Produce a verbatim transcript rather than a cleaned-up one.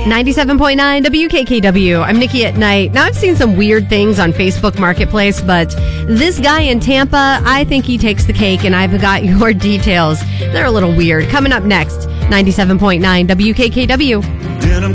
ninety-seven point nine W K K W. I'm Nikki at Night. Now, I've seen some weird things on Facebook Marketplace, but this guy in Tampa, I think he takes the cake, and I've got your details. They're a little weird. Coming up next, ninety-seven point nine W K K W.